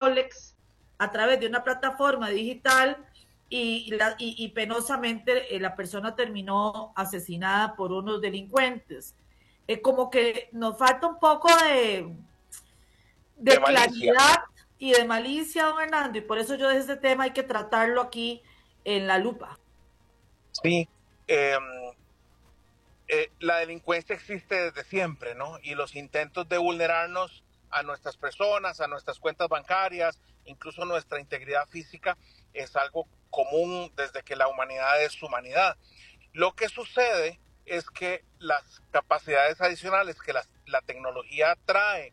Rolex a través de una plataforma digital y penosamente la persona terminó asesinada por unos delincuentes. Como que nos falta un poco De de malicia. claridad y de malicia, don Hernando, y por eso yo de este tema hay que tratarlo aquí en la lupa. Sí, eh, la delincuencia existe desde siempre, ¿no? Y los intentos de vulnerarnos a nuestras personas, a nuestras cuentas bancarias, incluso nuestra integridad física, es algo común desde que la humanidad es humanidad. Lo que sucede es que las capacidades adicionales que la tecnología trae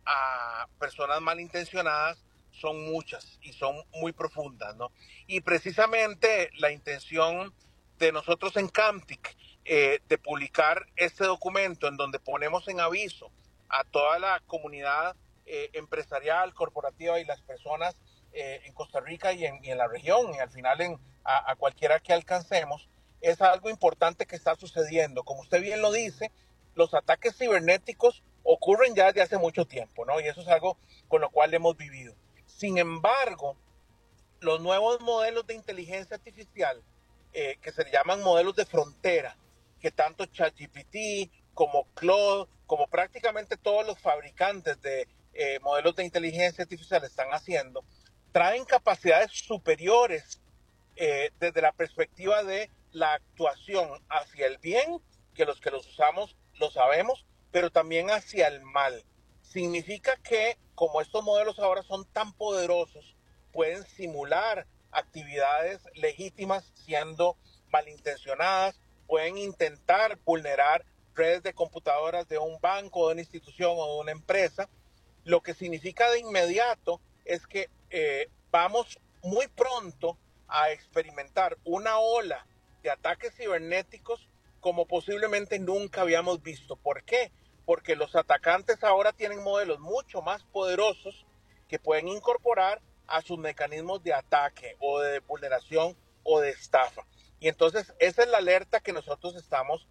a personas malintencionadas son muchas y son muy profundas, ¿no? Y precisamente la intención de nosotros en Camtic de publicar este documento en donde ponemos en aviso a toda la comunidad empresarial, corporativa y las personas en Costa Rica y en la región y al final a cualquiera que alcancemos, es algo importante que está sucediendo. Como usted bien lo dice, los ataques cibernéticos ocurren ya desde hace mucho tiempo, ¿no? Y eso es algo con lo cual hemos vivido. Sin embargo, los nuevos modelos de inteligencia artificial, que se llaman modelos de frontera, que tanto ChatGPT como Claude, como prácticamente todos los fabricantes de modelos de inteligencia artificial están haciendo, traen capacidades superiores desde la perspectiva de la actuación hacia el bien, que los usamos lo sabemos, pero también hacia el mal. Significa que como estos modelos ahora son tan poderosos, pueden simular actividades legítimas siendo malintencionadas, pueden intentar vulnerar redes de computadoras de un banco, de una institución o de una empresa, lo que significa de inmediato es que vamos muy pronto a experimentar una ola de ataques cibernéticos como posiblemente nunca habíamos visto. ¿Por qué? Porque los atacantes ahora tienen modelos mucho más poderosos que pueden incorporar a sus mecanismos de ataque o de vulneración o de estafa. Y entonces esa es la alerta que nosotros estamos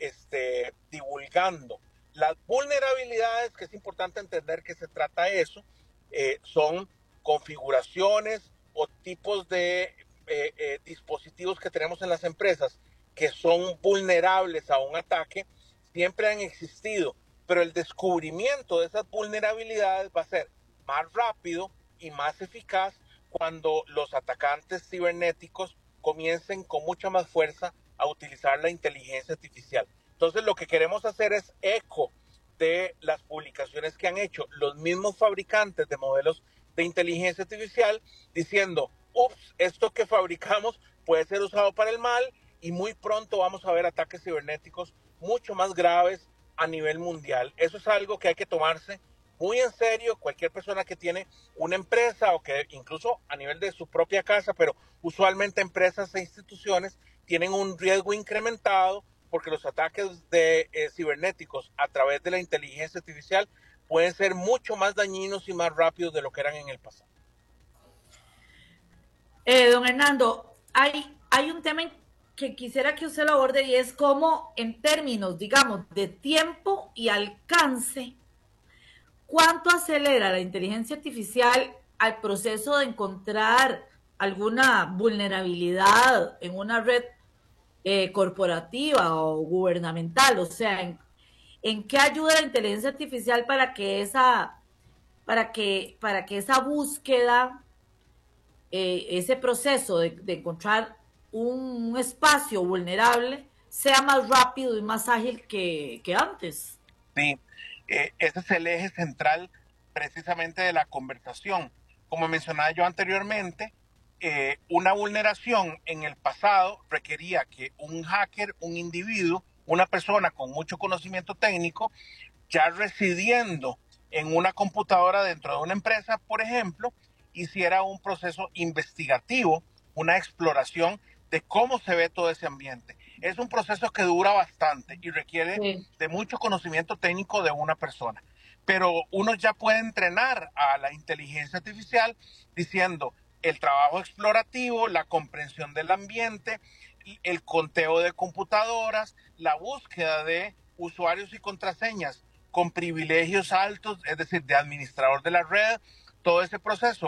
divulgando. Las vulnerabilidades, que es importante entender que se trata de eso, son configuraciones o tipos de dispositivos que tenemos en las empresas que son vulnerables a un ataque, siempre han existido, pero el descubrimiento de esas vulnerabilidades va a ser más rápido y más eficaz cuando los atacantes cibernéticos comiencen con mucha más fuerza a utilizar la inteligencia artificial. Entonces lo que queremos hacer es eco de las publicaciones que han hecho los mismos fabricantes de modelos de inteligencia artificial diciendo, ups, esto que fabricamos puede ser usado para el mal y muy pronto vamos a ver ataques cibernéticos mucho más graves a nivel mundial. Eso es algo que hay que tomarse muy en serio. Cualquier persona que tiene una empresa o que incluso a nivel de su propia casa, pero usualmente empresas e instituciones tienen un riesgo incrementado porque los ataques de cibernéticos a través de la inteligencia artificial pueden ser mucho más dañinos y más rápidos de lo que eran en el pasado. Don Hernando, hay un tema que quisiera que usted lo aborde y es cómo en términos, digamos, de tiempo y alcance, ¿cuánto acelera la inteligencia artificial al proceso de encontrar alguna vulnerabilidad en una red corporativa o gubernamental? O sea, ¿en qué ayuda la inteligencia artificial para que esa búsqueda, ese proceso de encontrar un espacio vulnerable sea más rápido y más ágil que antes? Sí, ese es el eje central precisamente de la conversación. Como mencionaba yo anteriormente, una vulneración en el pasado requería que un hacker, un individuo, una persona con mucho conocimiento técnico, ya residiendo en una computadora dentro de una empresa, por ejemplo, hiciera un proceso investigativo, una exploración de cómo se ve todo ese ambiente. Es un proceso que dura bastante y requiere Sí. de mucho conocimiento técnico de una persona. Pero uno ya puede entrenar a la inteligencia artificial diciendo el trabajo explorativo, la comprensión del ambiente, el conteo de computadoras, la búsqueda de usuarios y contraseñas con privilegios altos, es decir, de administrador de la red, todo ese proceso